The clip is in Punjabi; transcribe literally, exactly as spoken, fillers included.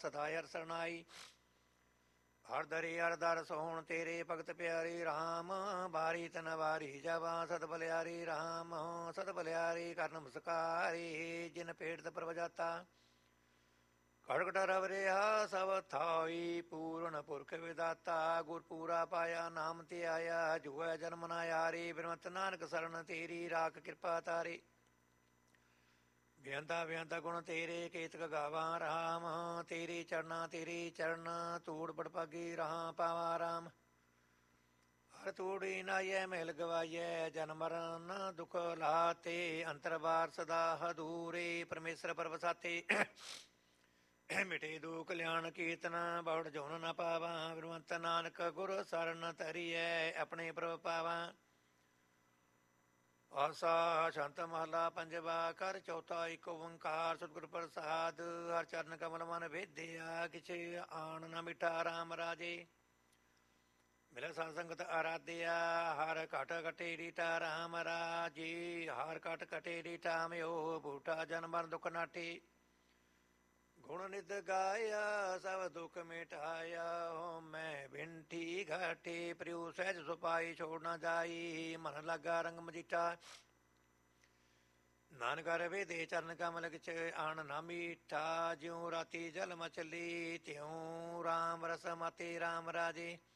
ਸਦਾ ਹਰਿ ਸਰਨਾਈ। ਹਰ ਦਰੇ ਹਰ ਦਰ ਸੋਹਣ ਤੇਰੇ ਭਗਤ ਪਿਆਰੇ ਰਾਮ। ਬਾਰੀ ਤਨ ਵਾਰੀ ਜਵਾ ਸਤ ਬਲਿਆਰੀ ਰਾਮ। ਸਤ ਬਲਿਆਰੀ ਕਰ ਨਮਸਕਾਰੀ ਜਿਨ ਪੇਟ ਪ੍ਰਭ ਜਾਤਾ। ਖੜਗਟ ਰਵ ਰਿਹਾ ਸਭ ਥਾਈ ਪੂਰਨ ਪੁਰਖ ਵਿਦਾਤਾ। ਗੁਰਪੂਰਾ ਪਾਇਆ ਨਾਮ ਤੇ ਆਇਆ ਜੁਐ ਜਨਮ ਨਾ ਯਾਰੀ। ਬਿਨਵੰਤ ਨਾਨਕ ਸਰਨ ਤੇਰੀ ਰਾਖ ਕਿਰਪਾ ਤਾਰੀ। ਬੇਅੰਤਾ ਬੇਅੰਤਾ ਗੁਣ ਤੇਰੇ ਕੇਤਕ ਗਾਵਾਂ ਰਾਮ। ਤੇਰੇ ਚਰਨਾ ਤੇਰੇ ਚਰਨ ਧੂੜ ਬੜਪਾਗੀ ਰਹਾ ਪਾਵਾ ਰਾਮ। ਹਰ ਤੂੜੀ ਨਾਈਐ ਮਹਿਲ ਗਵਾਈਐ ਜਨ ਮਰਨ ਦੁਖ ਲਾਤੇ। ਅੰਤਰਬਾਰ ਸਦਾ ਹਦੂਰੇ ਪਰਮੇਸ਼ਰ ਪਰਵਸਾਤੇ। ਮਿਟੇ ਦੁਖ ਕਲਿਆਣ ਕੀਰਤਨ ਬੌੜ ਜੁਨ ਨ ਪਾਵਾ। ਬਿਨਵੰਤ ਨਾਨਕ ਗੁਰ ਸਰਨ ਧਰੀਐ ਆਪਣੇ ਪ੍ਰਭ ਪਾਵਾ। ਆਸਾ ਸ਼ੰਤ ਮਹਲਾ ਪੰਜਵਾ। ਕਰ ਚੌਥਾ ਇੱਕ ਓੰਕਾਰ ਸਤਿਗੁਰ ਪ੍ਰਸਾਦ। ਹਰ ਚਰਨ ਕਮਲ ਮਨ ਭੇਦਿਆ ਕਿਛ ਆਣ ਨ ਮਿਠਾ ਰਾਮ ਰਾਜੇ। ਮਿਲ ਸਾਧ ਸੰਗਤ ਆਰਾਧਿਆ ਹਰ ਘਟ ਘਟੇ ਰੀਟਾ ਰਾਮ ਰਾਜੇ। ਹਰ ਘਟ ਘਟੇ ਰੀਟਾ ਮਿਓ ਬੂਟਾ ਜਨ ਮਰਨ ਦੁਖ ਨਾਟੇ। ਗੁਣ ਨਿਤ ਗਾਇਆ ਸਭ ਦੁਖ ਮਿਟਾਇਆ। ਮੈਂ ਬਿੰਠੀ ਘਾਟੇ ਪ੍ਰਿਉ ਸਹਿਜ ਸੁਪਾਈ ਛੋੜ ਨਾ ਜਾਈ। ਮਨ ਲਾਗਾ ਰੰਗ ਮਜੀਠਾ ਨਾਨਕ ਰਵੇ ਦੇ ਚਰਨ ਕਮਲ ਕਿਛ ਆਣ ਨਾ ਮੀਠਾ। ਜਿਉ ਰਾਤੀ ਜਲ ਮਚਲੀ ਤਿਉ ਰਾਮ ਰਸ ਮਾਤੇ ਰਾਮ ਰਾਜੇ।